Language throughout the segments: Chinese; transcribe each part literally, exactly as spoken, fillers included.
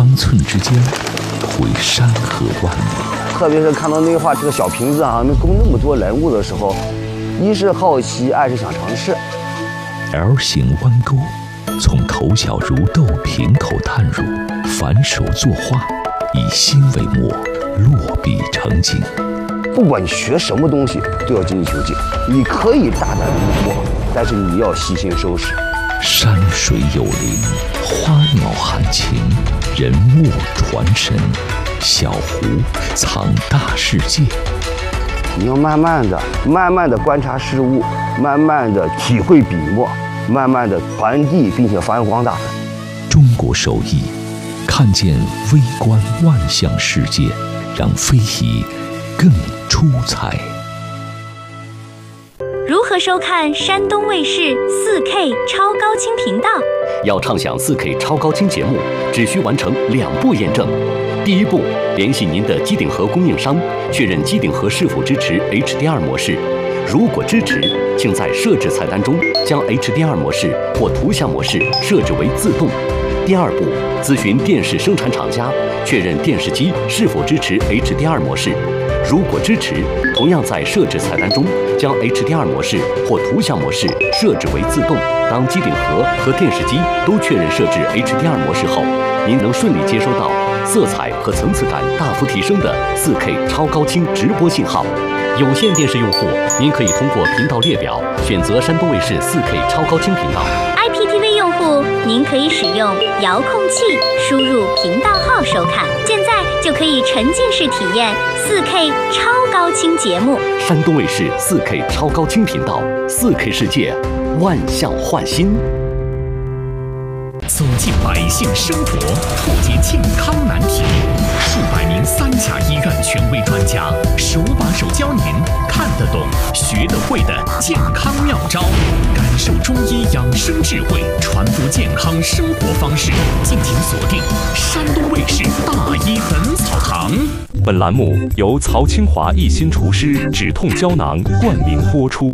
方寸之间，绘山河万里。 特别是看到那画这个小瓶子啊，能供那么多人物的时候，一是好奇，二是想尝试。 L 型弯钩，从头小如豆瓶口探入，反手作画，以心为墨，落笔成景。 不管你学什么东西，都要精益求精。你可以大胆离破，但是你要细心收拾。 山水有灵，花鸟含情，人物传神，小湖藏大世界。 你要慢慢的、慢慢的观察事物，慢慢的体会笔墨，慢慢的传递并且发扬光大。 中国手艺，看见微观万象世界，让非遗更出彩。 如何收看山东卫视 四 K 超高清频道？ 要畅享 四 K 超高清节目，只需完成两步验证。第一步，联系您的机顶盒供应商，确认机顶盒是否支持 H D R 模式。如果支持，请在设置菜单中将 H D R 模式或图像模式设置为自动。第二步，咨询电视生产厂家，确认电视机是否支持 H D R 模式。如果支持，同样在设置菜单中将 H D R 模式或图像模式设置为自动。当机顶盒和电视机都确认设置 H D R 模式后，您能顺利接收到色彩和层次感大幅提升的 四 K 超高清直播信号。有线电视用户，您可以通过频道列表选择山东卫视 四 K 超高清频道。 I P T V 用户，您可以使用遥控器输入频道号收看。现在就可以沉浸式体验 四 K 超高清节目。 山东卫视 四 K 超高清频道， 四 K 世界，万象焕新。 走进百姓生活，破解健康难题，数百名三甲医院权威专家手把手教您看得懂、学得会的健康妙招，感受中医养生智慧，传播健康生活方式。敬请锁定山东卫视大医本草堂。 本栏目由曹清华一心厨师止痛胶囊冠名播出。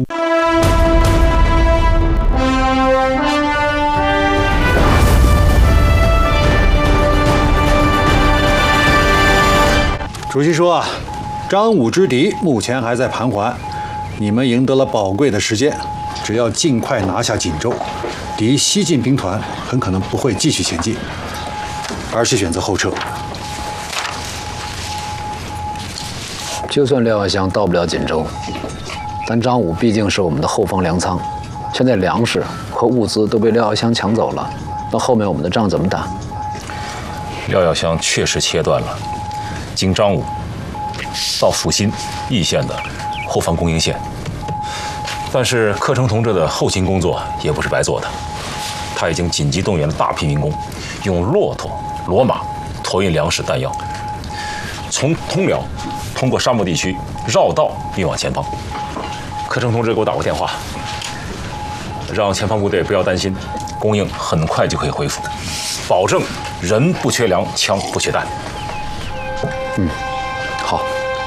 主席说啊，张武之敌目前还在盘桓，你们赢得了宝贵的时间，只要尽快拿下锦州，敌西进兵团很可能不会继续前进，而是选择后撤。 就算廖耀湘到不了锦州，但张武毕竟是我们的后方粮仓，现在粮食和物资都被廖耀湘抢走了，那后面我们的仗怎么打？ 廖耀湘确实切断了经张武到阜新易县的后方供应线，但是柯城同志的后勤工作也不是白做的，他已经紧急动员了大批民工，用骆驼、骡马驮运粮食弹药，从通辽通过沙漠地区绕道运往前方。柯城同志给我打过电话，让前方部队不要担心，供应很快就可以恢复，保证人不缺粮，枪不缺弹。 嗯，好。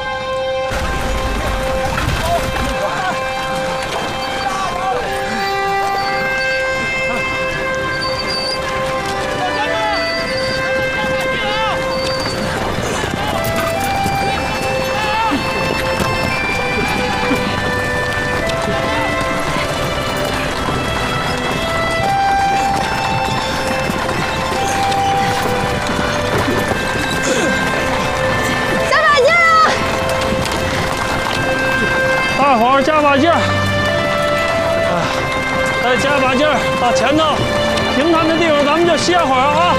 大伙儿加把劲儿！哎，再加把劲儿，到前头平坦的地方，咱们就歇会儿啊！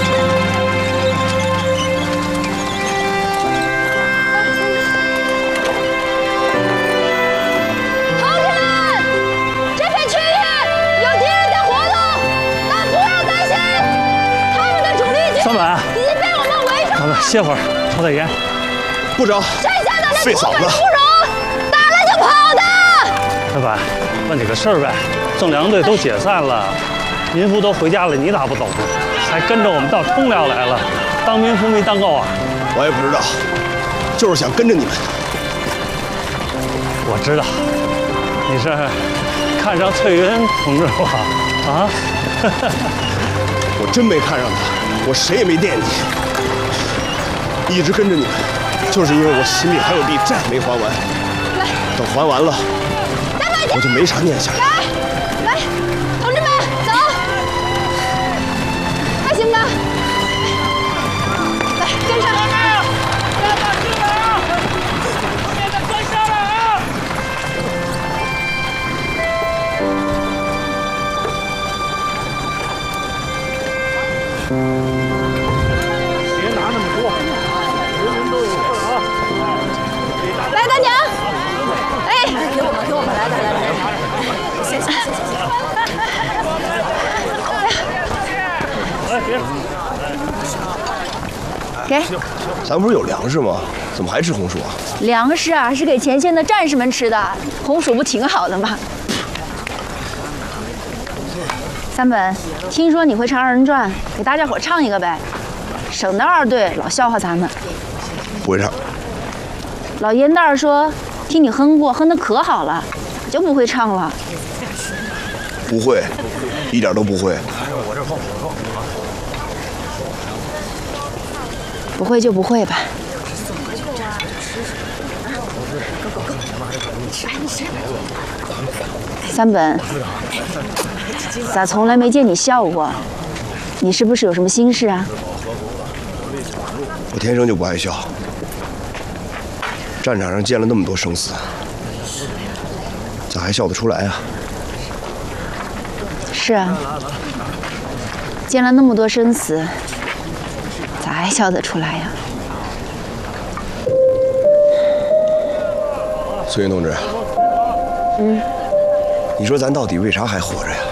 同志们，这片区域有敌人在活动，但不要担心，他们的主力军三百已经被我们围住了。 咱们歇会儿，抽点烟。 部长，剩下的那土匪不容，打了就跑的。 老板，问你个事儿呗，正粮队都解散了，民夫都回家了，你咋不走呢？还跟着我们到通辽来了，当民夫没当够啊？ 我也不知道，就是想跟着你们。 我知道，你是看上翠云同志了啊？ 我真没看上他，我谁也没惦记。 一直跟着你们，就是因为我心里还有笔债没还完。 来， 等还完了，我就没啥念想。 来，来，同志们，走，还行吧？来，跟上。 别拿那么多，人人都有份啊！ 来，大娘，哎，给我们，给我们，来来来来，谢谢谢谢。来，给。 咱不是有粮食吗？怎么还吃红薯啊？ 粮食啊，是给前线的战士们吃的，红薯不挺好的吗？三本，听说你会唱二人转，给大家伙唱一个呗，省得二队老笑话咱们。 不会唱。 老烟袋说，听你哼过，哼得可好了，就不会唱了。 不会，一点都不会。 不会就不会吧。三本，咋从来没见你笑过？你是不是有什么心事啊？ 我天生就不爱笑，战场上见了那么多生死，咋还笑得出来啊？ 是啊，见了那么多生死，咋还笑得出来呀？ 孙云同志， 嗯， 你说咱到底为啥还活着呀？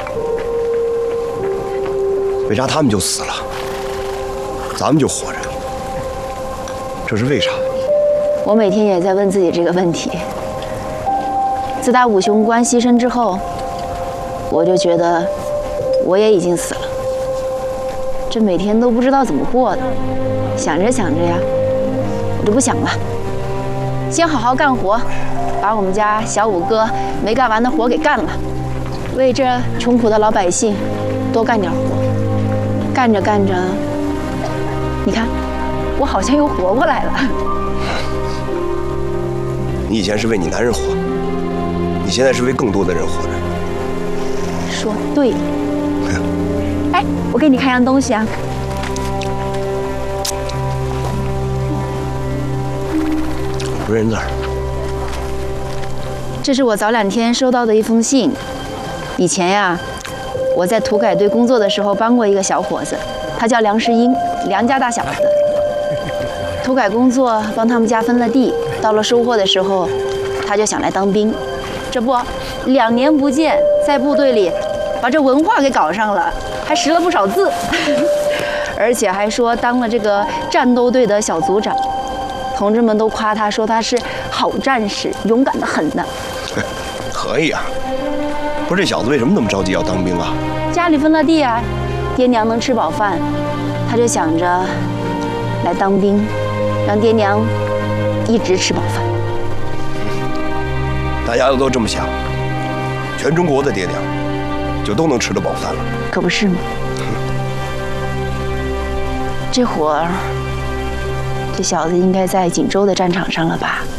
为啥他们就死了，咱们就活着？这是为啥？ 我每天也在问自己这个问题。自打五雄关牺牲之后，我就觉得我也已经死了。这每天都不知道怎么过的，想着想着呀，我就不想了，先好好干活，把我们家小五哥没干完的活给干了，为这穷苦的老百姓多干点活。干着干着，你看，我好像又活过来了。 你以前是为你男人活，你现在是为更多的人活着。 说对了。哎，我给你看样东西啊。 不认字儿。 这是我早两天收到的一封信。以前呀，我在土改队工作的时候帮过一个小伙子，他叫梁世英，梁家大小子。土改工作帮他们家分了地，到了收获的时候，他就想来当兵。这不，两年不见，在部队里把这文化给搞上了，还识了不少字，而且还说当了这个战斗队的小组长。同志们都夸他说他是好战士，勇敢得很呢。 可以啊。不是这小子为什么那么着急要当兵啊？ 家里分了地啊，爹娘能吃饱饭，他就想着来当兵，让爹娘一直吃饱饭。 大家都这么想，全中国的爹娘就都能吃得饱饭了。 可不是吗？这会儿，这小子应该在锦州的战场上了吧？